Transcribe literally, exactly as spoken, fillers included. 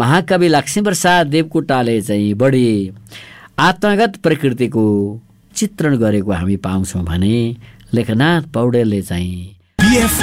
महाकवि लक्ष्मीप्रसाद देवकोटाले चाहिँ बढी आत्मगत प्रकृतिको चित्रण गरेको हामी पाउँछौँ भने लेखनाथ पौड्यालले चाहिँ